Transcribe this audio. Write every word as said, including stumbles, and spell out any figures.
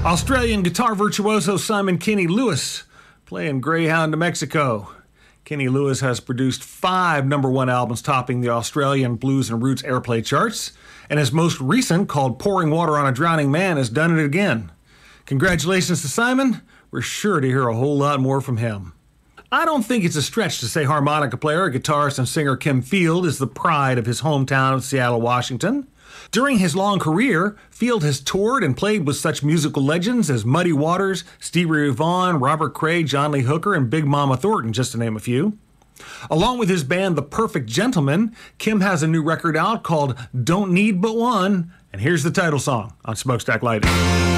Australian guitar virtuoso Simon Kenny Lewis playing Greyhound, New Mexico. Kenny Lewis has produced five number one albums topping the Australian blues and roots airplay charts, and his most recent, called Pouring Water on a Drowning Man, has done it again. Congratulations to Simon. We're sure to hear a whole lot more from him. I don't think it's a stretch to say harmonica player, guitarist, and singer Kim Field is the pride of his hometown of Seattle, Washington. During his long career, Field has toured and played with such musical legends as Muddy Waters, Stevie Ray Vaughan, Robert Cray, John Lee Hooker, and Big Mama Thornton, just to name a few. Along with his band The Perfect Gentleman, Kim has a new record out called Don't Need But One, and here's the title song on Smokestack Lighting.